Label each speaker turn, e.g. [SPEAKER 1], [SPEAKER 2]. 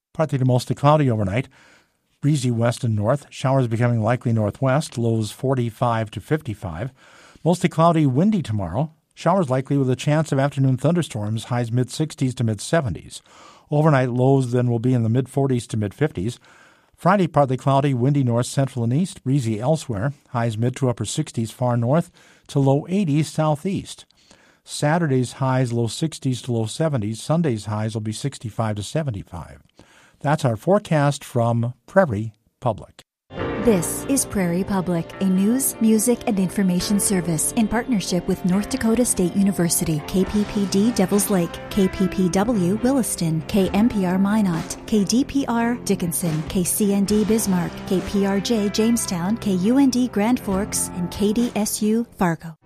[SPEAKER 1] Partly to mostly cloudy overnight. Breezy west and north. Showers becoming likely northwest. Lows 45 to 55. Mostly cloudy, windy tomorrow. Showers likely with a chance of afternoon thunderstorms. Highs mid-60s to mid-70s. Overnight lows then will be in the mid-40s to mid-50s. Friday, partly cloudy, windy north, central, and east. Breezy elsewhere. Highs mid to upper 60s far north to low 80s southeast. Saturday's highs low 60s to low 70s. Sunday's highs will be 65 to 75. That's our forecast from Prairie Public.
[SPEAKER 2] This is Prairie Public, a news, music, and information service in partnership with North Dakota State University, KPPD Devils Lake, KPPW Williston, KMPR Minot, KDPR Dickinson, KCND Bismarck, KPRJ Jamestown, KUND Grand Forks, and KDSU Fargo.